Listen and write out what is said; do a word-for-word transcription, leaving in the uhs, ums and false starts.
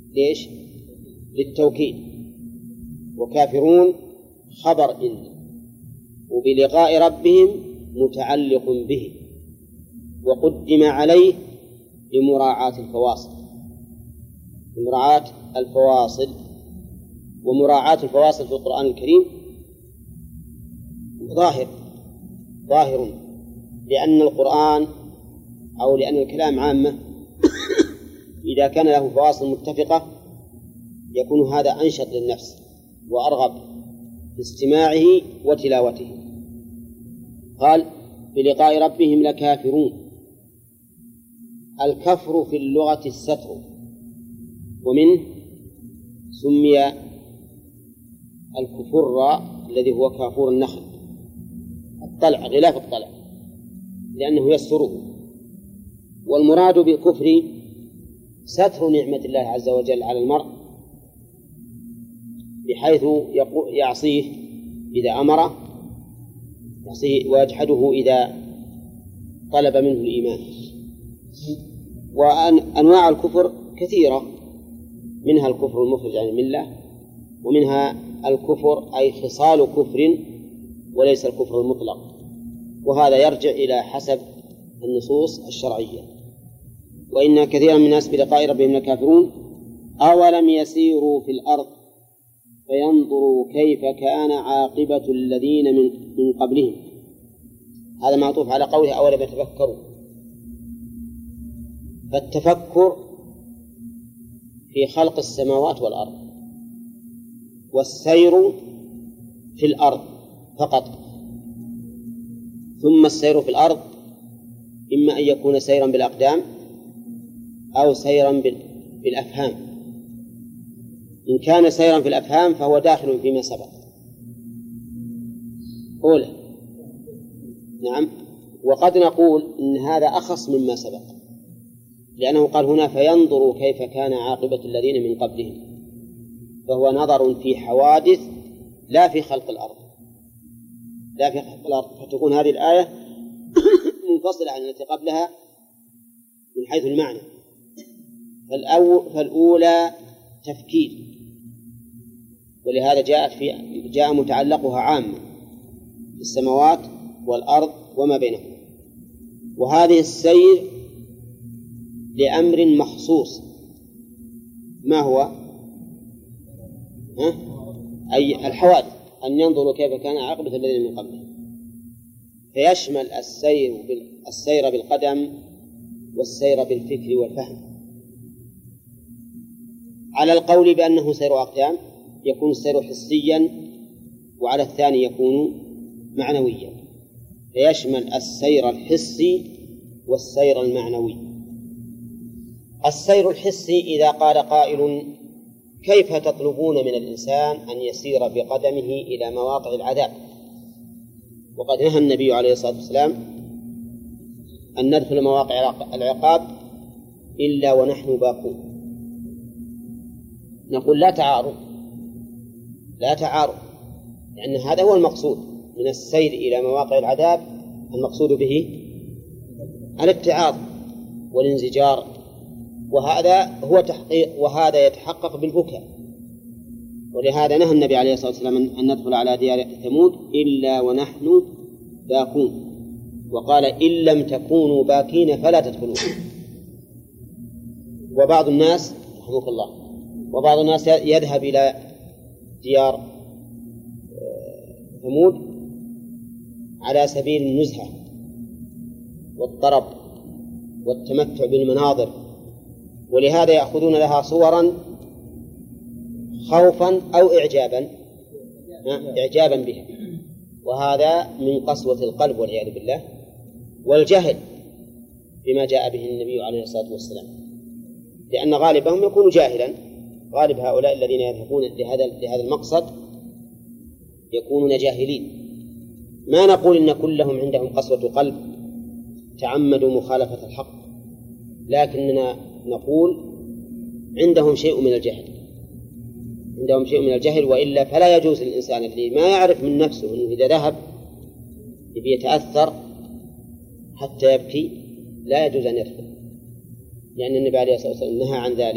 ليش؟ للتوكيد، وكافرون خبر إن، وبلقاء ربهم متعلق به، وقدم عليه لمراعاة الفواصل، لمراعاة الفواصل. ومراعاة الفواصل في القرآن الكريم ظاهر ظاهر لأن القرآن أو لأن الكلام عامة إذا كان له فواصل متفقة يكون هذا أنشط للنفس وأرغب في استماعه وتلاوته. قال بلقاء ربهم لكافرون. الكفر في اللغة الستر، ومنه سمي الكفر الذي هو كافور النخل الطلع، غلاف الطلع، لأنه يستره. والمراد بالكفر ستر نعمة الله عز وجل على المرء بحيث يعصيه إذا أمره، يعصيه ويجحده إذا طلب منه الإيمان. وأنواع الكفر كثيرة، منها الكفر المخرج عن الملة، ومنها الكفر أي خصال كفر وليس الكفر المطلق، وهذا يرجع إلى حسب النصوص الشرعية. وإن كثيرا من الناس بلقاء ربهم لكافرون أولم يسيروا في الأرض فينظروا كيف كان عاقبة الذين من, من قبلهم. هذا معطوف على قوله أولم يتفكروا. فالتفكر في خلق السماوات والأرض، والسير في الأرض فقط. ثم السير في الأرض إما أن يكون سيرا بالأقدام أو سيرا بالأفهام. إن كان سيرا في الأفهام فهو داخل فيما سبق. أولى نعم. وقد نقول إن هذا أخص مما سبق، لأنه قال هنا فينظروا كيف كان عاقبة الذين من قبلهم، فهو نظر في حوادث لا في خلق الأرض، لا في خلق الأرض، فتكون هذه الآية منفصلة عن التي قبلها من حيث المعنى. فالأولى تفكير، ولهذا جاءت في جاء متعلقها عام السماوات والأرض وما بينهما. وهذه السير لأمر مخصوص، ما هو؟ ها؟ أي الحوادث، أن ينظروا كيف كان عاقبة الذين من قبلهم، فيشمل السير السير بالقدم والسير بالفكر والفهم. على القول بأنه سير أقدام يكون السير حسيا، وعلى الثاني يكون معنويا، فيشمل السير الحسي والسير المعنوي. السير الحسي إذا قال قائل كيف تطلبون من الإنسان أن يسير بقدمه إلى مواقع العذاب، وقد نهى النبي عليه الصلاة والسلام أن ندخل مواقع العقاب إلا ونحن باقون. نقول لا تعارض، لا تعارض، لأن هذا هو المقصود من السير إلى مواقع العذاب، المقصود به الابتعاض والانزجار، وهذا هو تحقيق، وهذا يتحقق بالبكاء. ولهذا نهى النبي عليه الصلاة والسلام أن ندخل على ديار ثمود إلا ونحن باكون، وقال إن لم تكونوا باكين فلا تدخلون. وبعض الناس رحمك الله وبعض الناس يذهب إلى ديار ثمود على سبيل النزهة والطرب والتمتع بالمناظر، ولهذا يأخذون لها صورا خوفا أو إعجابا إعجابا بها، وهذا من قسوة القلب والعياذ بالله والجهل بما جاء به النبي عليه الصلاة والسلام، لأن غالبهم يكون جاهلا. غالب هؤلاء الذين يذهبون لهذا لهذا المقصد يكونون جاهلين. ما نقول إن كلهم عندهم قسوة قلب تعمدوا مخالفة الحق، لكننا نقول عندهم شيء من الجهل، عندهم شيء من الجهل، وإلا فلا يجوز للإنسان الذي ما يعرف من نفسه أنه إذا ذهب يتأثر حتى يبكي لا يجوز أن يدخل، لأن النبي عليه الصلاة والسلام نهى عن ذلك.